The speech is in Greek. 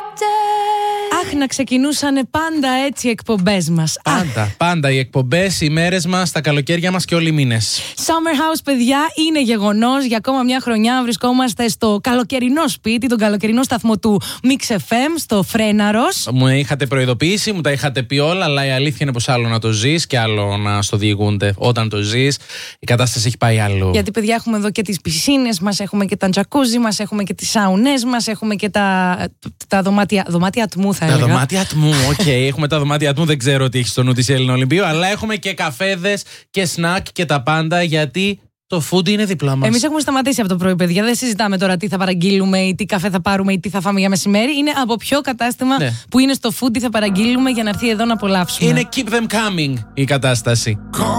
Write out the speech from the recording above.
Αχ, να ξεκινούσαν πάντα έτσι οι εκπομπές μας. Πάντα οι εκπομπές, οι μέρες μας, τα καλοκαίρια μας και όλοι οι μήνες. Summer House, παιδιά, είναι γεγονός. Για ακόμα μια χρονιά βρισκόμαστε στο καλοκαιρινό σπίτι, τον καλοκαιρινό σταθμό του Mix FM, στο Φρέναρος. Μου είχατε προειδοποιήσει, μου τα είχατε πει όλα, αλλά η αλήθεια είναι πως άλλο να το ζεις και άλλο να στο διηγούνται. Όταν το ζεις, η κατάσταση έχει πάει αλλού. Γιατί, παιδιά, έχουμε εδώ και τις πισίνες μας, έχουμε και τα τζακούζι μας, έχουμε και τις σαουνές μας, έχουμε και τα δωμάτια ατμού, θα έλεγα. Τα δωμάτια ατμού, οκ. Έχουμε τα δωμάτια ατμού, δεν ξέρω τι έχει στο νου της Έλληνα Ολυμπίου, αλλά έχουμε και καφέδες και σνακ και τα πάντα, γιατί το food είναι δίπλα μας. Εμείς έχουμε σταματήσει από το πρωί, παιδιά. Δεν συζητάμε τώρα τι θα παραγγείλουμε ή τι καφέ θα πάρουμε ή τι θα φάμε για μεσημέρι. Είναι από ποιο κατάστημα που είναι στο food, τι θα παραγγείλουμε για να έρθει εδώ να απολαύσουμε. Είναι keep them coming η κατάσταση.